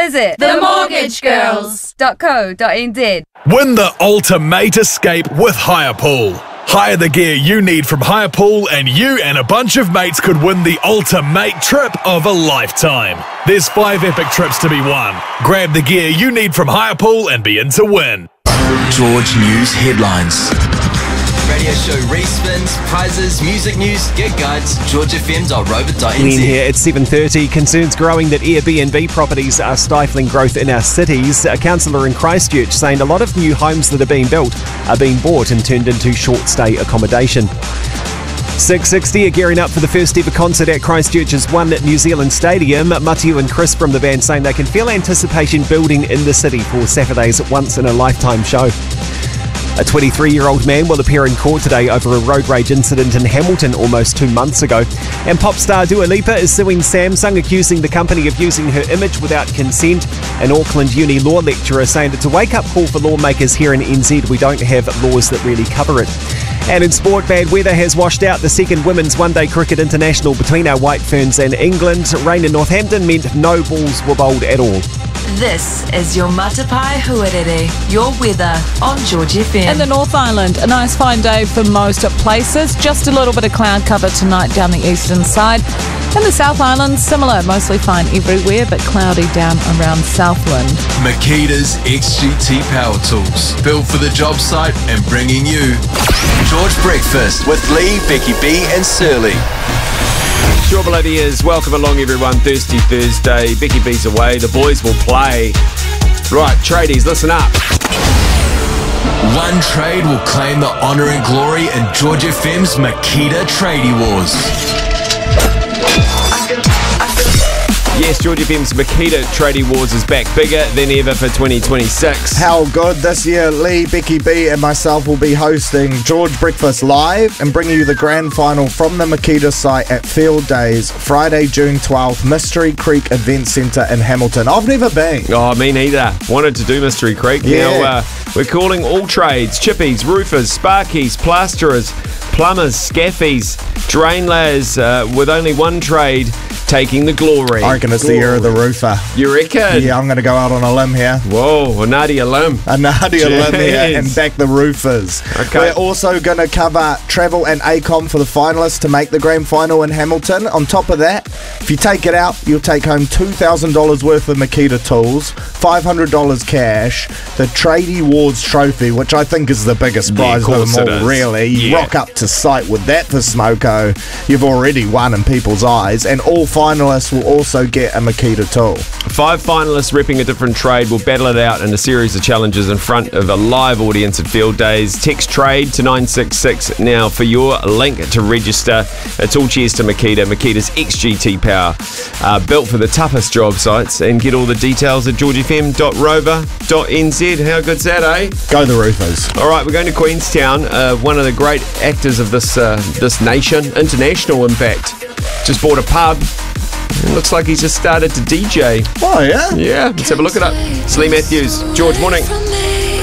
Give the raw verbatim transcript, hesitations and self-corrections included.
visit the mortgage girls dot co dot n z. Win the ultimate escape with Hirepool. Hire the gear you need from Hirepool and you and a bunch of mates could win the ultimate trip of a lifetime. There's five epic trips to be won. Grab the gear you need from Hirepool and be in to win. George News headlines. Radio show respins, prizes, music news, gig guides, george f m dot rover dot n z. Ian here at seven thirty. Concerns growing that Airbnb properties are stifling growth in our cities. A councillor in Christchurch saying a lot of new homes that are being built are being bought and turned into short-stay accommodation. six sixty are gearing up for the first ever concert at Christchurch's One New Zealand Stadium. Matthew and Chris from the band saying they can feel anticipation building in the city for Saturday's once-in-a-lifetime show. A twenty-three-year-old man will appear in court today over a road rage incident in Hamilton almost two months ago. And pop star Dua Lipa is suing Samsung, accusing the company of using her image without consent. An Auckland Uni law lecturer saying it's a wake-up call for lawmakers here in N Z. We don't have laws that really cover it. And in sport, bad weather has washed out the second Women's One-Day Cricket International between our White Ferns and England. Rain in Northampton meant no balls were bowled at all. This is your Matapai Huarere, your weather on George F M. In the North Island, a nice fine day for most places. Just a little bit of cloud cover tonight down the eastern side. In the South Island, similar, mostly fine everywhere, but cloudy down around Southland. Makita's X G T Power Tools, built for the job site and bringing you George Breakfast with Lee, Becky B and Surly. Sure below the ears, welcome along everyone. Thirsty Thursday, Becky B's away, the boys will play. Right, tradies, listen up. One trade will claim the honour and glory in George F M's Makita Tradie Wars. Yes, George F M's Makita Tradie Wars is back bigger than ever for twenty twenty-six. How good. This year, Lee, Becky B and myself will be hosting George Breakfast Live and bringing you the grand final from the Makita site at Field Days, Friday, June twelfth, Mystery Creek Event Centre in Hamilton. I've never been. Oh, me neither. Wanted to do Mystery Creek. Yeah. Now, uh, we're calling all trades, chippies, roofers, sparkies, plasterers, plumbers, scaffies, drain layers, uh, with only one trade taking the glory. I reckon it's the year of the roofer. You reckon? Yeah, I'm going to go out on a limb here. Whoa, a Nadia limb. A Nadia limb here and back the roofers. Okay. We're also going to cover travel and A COM for the finalists to make the grand final in Hamilton. On top of that, if you take it out, you'll take home two thousand dollars worth of Makita tools, five hundred dollars cash, the Tradie Wars trophy, which I think is the biggest prize yeah, of, of them all, is. really. Yeah. Rock up to site with that for Smoko. You've already won in people's eyes, and all finalists will also get a Makita tool. Five finalists repping a different trade will battle it out in a series of challenges in front of a live audience at Field Days. Text trade to nine six six now for your link to register. It's all cheers to Makita, Makita's X G T Power, uh, built for the toughest job sites. And get all the details at george f m dot rover dot n z. How good's that, eh? Go the roofers. All right, we're going to Queenstown. Uh, one of the great actors of this uh, this nation, international in fact, just bought a pub. It looks like he's just started to D J. Oh, yeah? Yeah, let's have a look at it. Slee Matthews. George, morning.